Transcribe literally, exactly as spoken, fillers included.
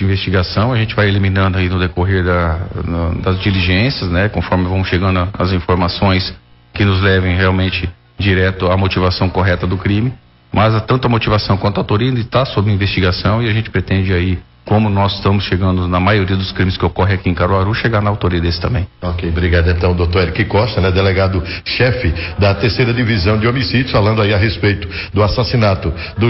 de investigação, a gente vai eliminando aí no decorrer da, no, das diligências, né? Conforme vão chegando as informações que nos levem realmente direto à motivação correta do crime. Mas tanto a motivação quanto a autoria ainda está sob investigação e a gente pretende aí, como nós estamos chegando na maioria dos crimes que ocorrem aqui em Caruaru, chegar na autoria desse também. Ok, obrigado então, doutor Eric Costa, né, delegado-chefe da terceira divisão de homicídios, falando aí a respeito do assassinato do